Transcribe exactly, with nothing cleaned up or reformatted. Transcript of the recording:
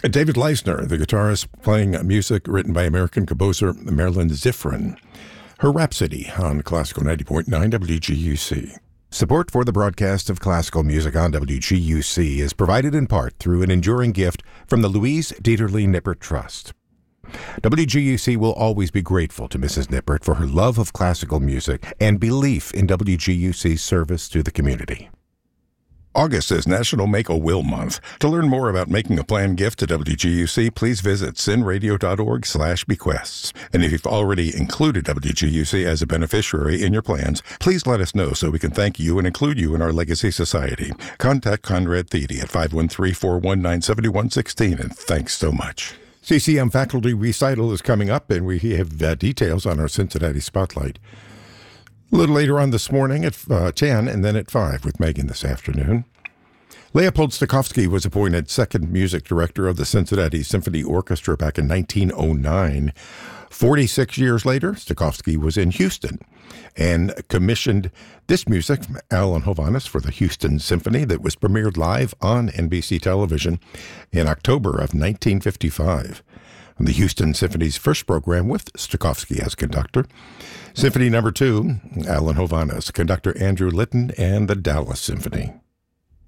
David Leisner, the guitarist, playing music written by American composer Marilyn Zifrin. Her Rhapsody on Classical ninety point nine W G U C. Support for the broadcast of classical music on W G U C is provided in part through an enduring gift from the Louise Dieterle Nippert Trust. W G U C will always be grateful to Missus Nippert for her love of classical music and belief in W G U C's service to the community. August is National Make-A-Will Month. To learn more about making a planned gift to W G U C, please visit sinradio.org slash bequests. And if you've already included W G U C as a beneficiary in your plans, please let us know so we can thank you and include you in our Legacy Society. Contact Conrad Thede at five one three, four one nine, seven one one six, and thanks so much. C C M faculty recital is coming up, and we have uh, details on our Cincinnati Spotlight a little later on this morning at uh, ten and then at five with Megan this afternoon. Leopold Stokowski was appointed second music director of the Cincinnati Symphony Orchestra back in nineteen oh nine. forty-six years later, Stokowski was in Houston and commissioned this music from Alan Hovhaness for the Houston Symphony that was premiered live on N B C television in October of nineteen fifty-five. The Houston Symphony's first program with Stokowski as conductor. Symphony number two, Alan Hovhaness, conductor Andrew Litton, and the Dallas Symphony.